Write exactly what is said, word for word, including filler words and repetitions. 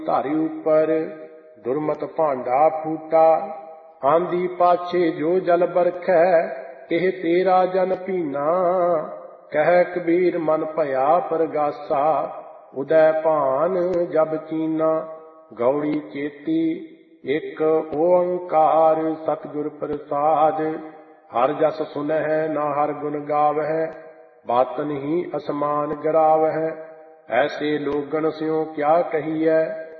ਧਾਰੀ ਉੱਪਰ ਦੁਰਮਤ ਭਾਂਡਾ ਫੂਟਾ। ਆਂਦੀ ਪਾਛੇ ਜੋ ਜਲ ਬਰਖੈ ਇਹ ਤੇਰਾ ਜਨ ਭੀਨਾ। ਕਹਿ ਕਬੀਰ ਮਨ ਭਇਆ ਪਰਗਾਸਾ ਉਦੈ ਭਾਨ ਜਬ ਚੀਨਾ। ਗੌੜੀ ਚੇਤੀ ਇੱਕ ਓੰਕਾਰ ਸਤਿਗੁਰ ਪ੍ਰਸਾਦ। ਹਰ ਜਸ ਸੁਨਹਿ ਨਾ ਹਰ ਗੁਣ ਗਾਵਹਿ ਬਾਤਨ ਹੀ ਅਸਮਾਨ ਗਰਾਵਹਿ। ਐਸੇ ਲੋਗਨ ਸਿਉ ਕਿਆ ਕਹੀਐ